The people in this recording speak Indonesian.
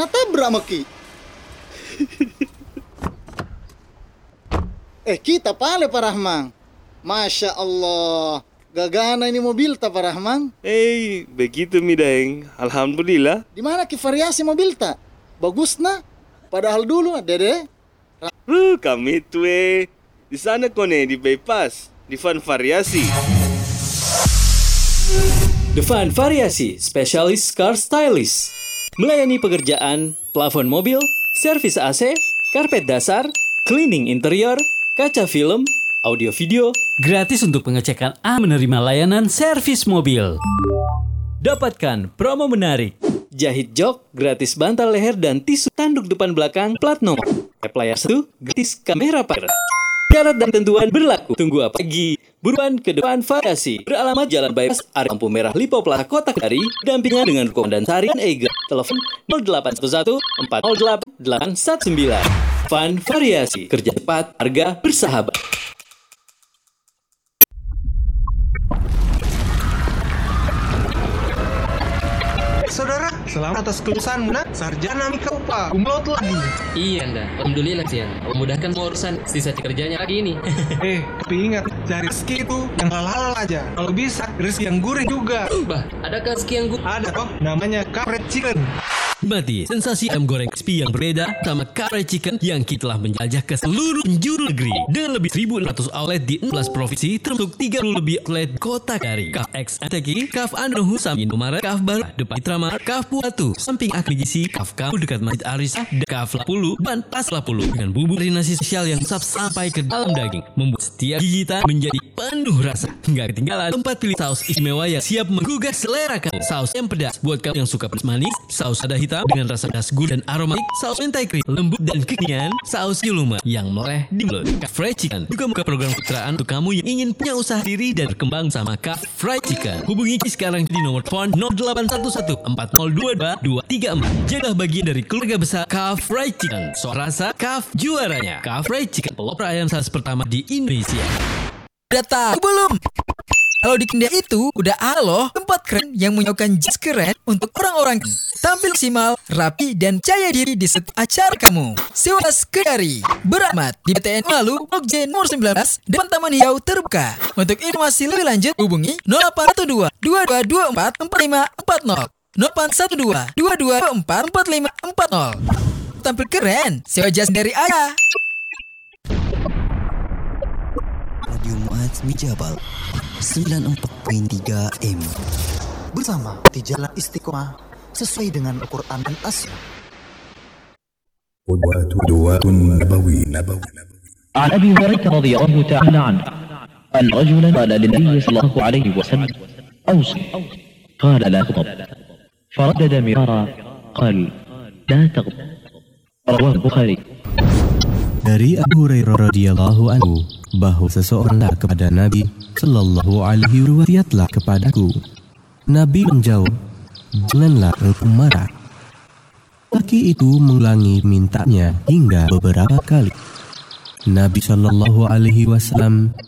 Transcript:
natabrak maki. Kita pale Pak Rahman. Masya Allah, gagana ini mobil ta Pak Rahman. Begitu mi Daeng. Alhamdulillah. Di mana ki variasi mobil ta? Bagus na. Padahal dulu Dede. Kami itu di sana kone di bypass, di Van Variasi. The Van Variasi, spesialis car stylist. Melayani pekerjaan, plafon mobil, servis AC, karpet dasar, cleaning interior, kaca film, audio video, gratis untuk pengecekan menerima layanan servis mobil. Dapatkan promo menarik. Jahit jok, gratis bantal leher dan tisu tanduk depan belakang plat nomor. Appliance 1, gratis kamera pagar. Syarat dan tentuan berlaku. Tunggu apa lagi? Buruan ke Depan Variasi. Beralamat Jalan Bypass, area lampu merah Lipo Plaza Kota Kendari. Dampingan dengan Komandan Sarian Eiger. Telepon 0811 408 819. Van Variasi. Kerja cepat, harga bersahabat. Saudara, selamat atas kelulusanmu nak. Sarjana Mika Upa, kumlaut lagi. Iya anda, alhamdulillah Sian. Memudahkan urusan sisa kerjanya lagi ini. Tapi ingat, cari rezeki itu yang halal aja. Kalau bisa, rezeki yang gurih juga. Bah, adakah rezeki yang Ada toh, namanya karet chicken. Nikmati sensasi ayam goreng crispy yang berbeda sama Karet Chicken yang kita telah menjajah ke seluruh penjuru negeri dengan lebih 1.600 outlet di 16 provinsi termasuk 30 lebih outlet kota Kendari. Kaf X Anteki, Kaf Androhu Sam Indomaret, Kaf Baru depan Itrama, Kaf Puatu samping Akmigisi, Kaf Kamu dekat Masjid Arisa, dan Kaf Lapulu Ban Pas Lapulu dengan bumbu marinasi spesial yang sap sampai ke dalam daging membuat setiap gigitan menjadi penuh rasa. Nggak ketinggalan tempat pilih saus istimewa yang siap menggugah selera kamu. Saus yang pedas buat kamu yang suka pedas manis, saus lada hitam dengan rasa pedas gurih dan aromatik, saus mentai krim lembut dan kekinian, saus yuluma yang meleleh di mulut. Kaf Fried Chicken juga membuka program kejuaraan untuk kamu yang ingin punya usaha diri dan berkembang sama Kaf Fried Chicken. Hubungi sekarang di nomor telepon 0811 4022 234. Jaga bagian dari keluarga besar Kaf Fried Chicken. So rasa Kaf juaranya. Kaf Fried Chicken, pelopor ayam saus pertama di Indonesia. Udah tahu belum? Kalau di Kendari itu udah ada loh tempat keren yang menyiapkan jas keren untuk orang-orang tampil maksimal, rapi dan percaya diri di setiap acara kamu. Sewas Kendari beramat di BTN Malu, Blok J nomor 19 depan Taman Hijau terbuka. Untuk informasi lebih lanjut hubungi 0812 2224 4540 0812 2224 4540. Tampil keren, sewa jas dari ayah. Radio Muaz Mijabal 94.3 M bersama di Jalan Istiqomah sesuai dengan Al-Quran dan As-Sunnah. عن أبي هريرة رضي الله تعالى عنه أن رجلا قال للنبي صلى الله عليه وسلم أوصي قال لا تغضب فردد مرارا قال لا تغضب رواه البخاري. Dari Abu Hurairah radhiyallahu anhu bahwa seseorang datang kepada Nabi sallallahu alaihi wasallam, "Wasiatlah kepadaku." Nabi menjawab, "Janganlah engkau marah." Laki itu mengulangi mintanya hingga beberapa kali. Nabi sallallahu alaihi wasallam